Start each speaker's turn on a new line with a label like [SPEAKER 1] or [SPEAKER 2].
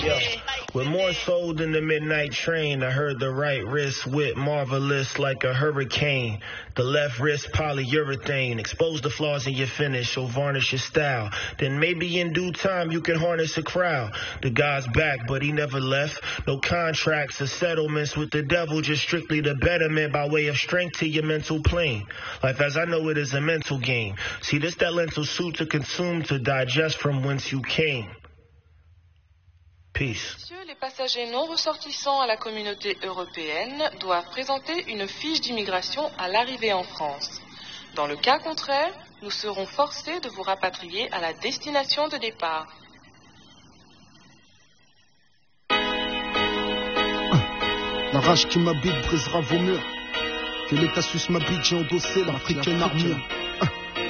[SPEAKER 1] Yo, with more soul than the midnight train, I heard the right wrist whip marvelous like a hurricane. The left wrist polyurethane. Expose the flaws in your finish or varnish your style. Then maybe in due time you can harness a crowd. The guy's back, but he never left. No contracts or settlements with the devil, just strictly the betterment by way of strength to your mental plane. Life as I know it is a mental game. See, this that lentil soup to consume, to digest from whence you came. Peace.
[SPEAKER 2] Messieurs, les passagers non ressortissants à la communauté européenne doivent présenter une fiche d'immigration à l'arrivée en France. Dans le cas contraire, nous serons forcés de vous rapatrier à la destination de départ.
[SPEAKER 3] La rage qui m'habite brisera vos murs. Que l'État suisse m'habite, j'ai endossé l'africaine armure.